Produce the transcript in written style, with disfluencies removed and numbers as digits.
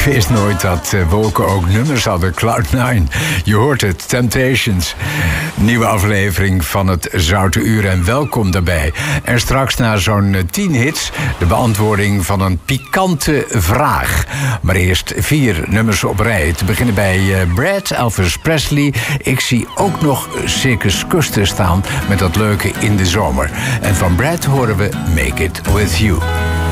Ik wist nooit dat wolken ook nummers hadden. Cloud9. Je hoort het. Temptations. Nieuwe aflevering van het Zoute Uur en welkom daarbij. En straks na zo'n 10 hits de beantwoording van een pikante vraag. Maar eerst 4 nummers op rij. Te beginnen bij Brad, Elvis Presley. Ik zie ook nog Circus Custer staan met dat leuke In de Zomer. En van Brad horen we Make It With You.